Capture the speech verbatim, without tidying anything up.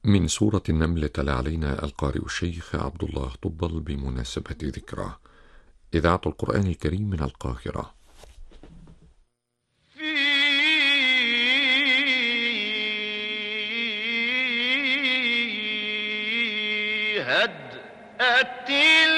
من سورة النمل تلا علينا القارئ الشيخ عبد الله طبل بمناسبة ذكراه. إذاعة القرآن الكريم من القاهرة. في هدأة